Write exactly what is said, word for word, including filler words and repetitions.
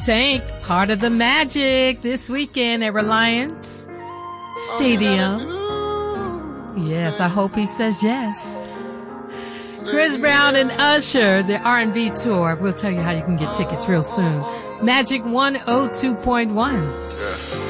Tank, part of the magic this weekend at Reliance Stadium. Yes, I hope he says yes. Chris Brown and Usher, the R and B tour. We'll tell you how you can get tickets real soon. Magic one oh two point one. Yeah.